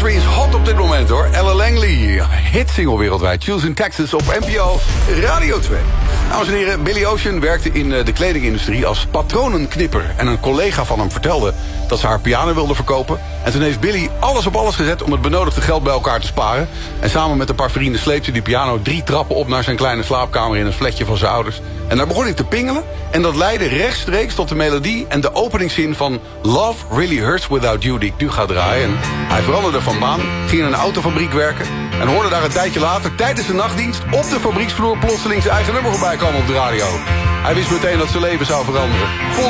Country is hot op dit moment, hoor. Ella Langley, hitsingle wereldwijd. Choose in Texas op NPO Radio 2. Dames en heren, Billy Ocean werkte in de kledingindustrie als patronenknipper. En een collega van hem vertelde dat ze haar piano wilde verkopen. En toen heeft Billy alles op alles gezet om het benodigde geld bij elkaar te sparen. En samen met een paar vrienden sleepte hij die piano 3 trappen op naar zijn kleine slaapkamer in een flatje van zijn ouders. En daar begon hij te pingelen. En dat leidde rechtstreeks tot de melodie en de openingszin van Love Really Hurts Without You, die ik nu ga draaien. En hij veranderde van baan, ging in een autofabriek werken en hoorde daar een tijdje later tijdens de nachtdienst op de fabrieksvloer plotseling zijn eigen nummer voorbij komen op de radio. Hij wist meteen dat zijn leven zou veranderen. Vol